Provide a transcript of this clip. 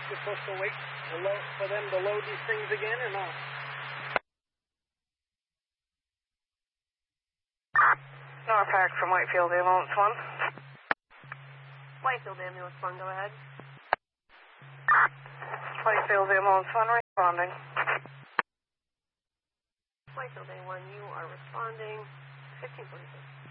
You're supposed to wait for them to load these things again or not? Norfolk from Whitefield Ambulance 1. Whitefield Ambulance 1, go ahead. Whitefield Ambulance 1 responding. Whitefield A1, you are responding. 1546.